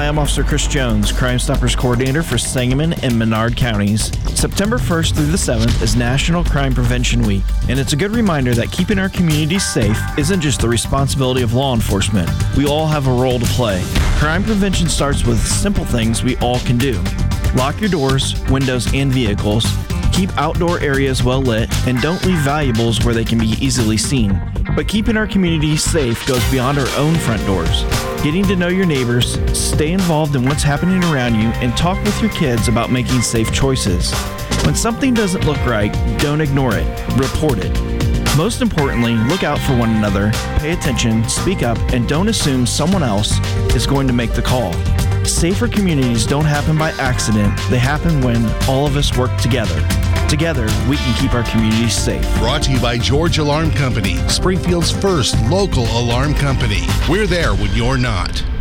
Hi, I'm Officer Chris Jones, Crime Stoppers Coordinator for Sangamon and Menard Counties. September 1st through the 7th is National Crime Prevention Week, and it's a good reminder that keeping our communities safe isn't just the responsibility of law enforcement. We all have a role to play. Crime prevention starts with simple things we all can do. Lock your doors, windows, and vehicles. Keep outdoor areas well lit, and don't leave valuables where they can be easily seen. But keeping our community safe goes beyond our own front doors. Getting to know your neighbors, stay involved in what's happening around you, and talk with your kids about making safe choices. When something doesn't look right, don't ignore it. Report it. Most importantly, look out for one another, pay attention, speak up, and don't assume someone else is going to make the call. Safer communities don't happen by accident. They happen when all of us work together. Together, we can keep our communities safe. Brought to you by George Alarm Company, Springfield's first local alarm company. We're there when you're not.